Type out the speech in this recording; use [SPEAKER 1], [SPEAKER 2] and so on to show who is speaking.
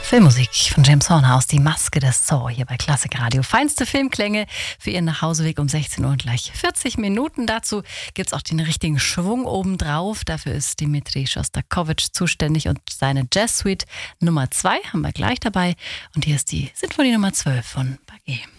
[SPEAKER 1] Filmmusik von James Horner, Die Maske des Zorro hier bei Klassik Radio. Feinste Filmklänge für Ihren Nachhauseweg um 16 Uhr und gleich 40 Minuten. Dazu gibt es auch den richtigen Schwung obendrauf. Dafür ist Dimitri Schostakowitsch zuständig und seine Jazz Suite Nummer 2 haben wir gleich dabei. Und hier ist die Sinfonie Nummer 12 von Bagé.